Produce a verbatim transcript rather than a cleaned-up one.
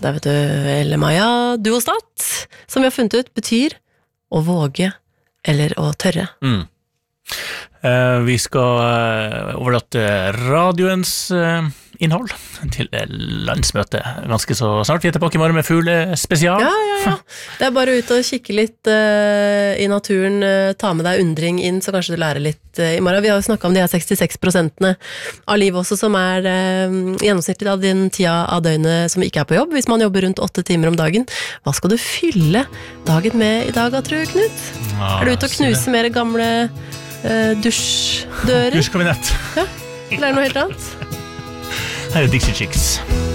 Der vet du, Elle Maja Duostat, som vi har funnet ut, betyr å våge eller å tørre. Mm. Uh, vi skal uh, overlate radioens uh, innhold til landsmøtet ganske så snart. Vi er tilbake i morgen med fuglespesial. Ja, ja, ja. Det er bare ut og kikke litt uh, i naturen, uh, ta med deg undring inn, så kanskje du lærer litt uh, i morgen. Vi har jo snakket om de her sekstiseks prosentene av livet også, som er uh, gjennomsnittlig av din tida av døgnet som ikke er på jobb, hvis man jobber rundt åtte timer om dagen. Hva skal du fylle dagen med i dag, tror du, Knut? Ja, er du ute og knuse mer gamle Uh, dusjdører? Dusjkabinett. Ja, eller er det noe helt annet? Her er Dixie Chicks.